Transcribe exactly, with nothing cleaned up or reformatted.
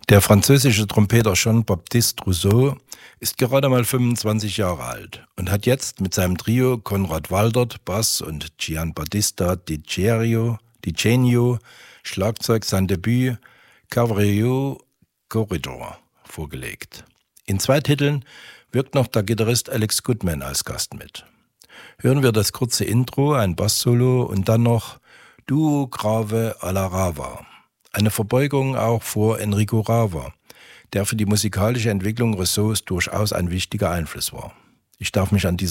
Der französische Trompeter Jean-Baptiste Trousseau ist gerade mal fünfundzwanzig Jahre alt und hat jetzt mit seinem Trio Konrad Waldert, Bass und Gianbattista Di Cerio, Di Genio, Schlagzeug sein Debüt Cavallerio Corridor vorgelegt. In zwei Titeln wirkt noch der Gitarrist Alex Goodman als Gast mit. Hören wir das kurze Intro, ein Bass-Solo und dann noch Duo Grave alla Rava. Eine Verbeugung auch vor Enrico Rava, der für die musikalische Entwicklung Rousseaus durchaus ein wichtiger Einfluss war. Ich darf mich an dieser